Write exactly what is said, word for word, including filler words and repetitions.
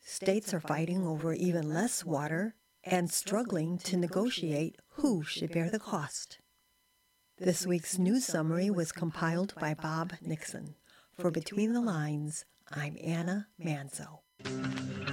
States are fighting over even less water and struggling to negotiate who should bear the cost. This week's news summary was compiled by Bob Nixon. For Between the Lines, I'm Anna Manzo.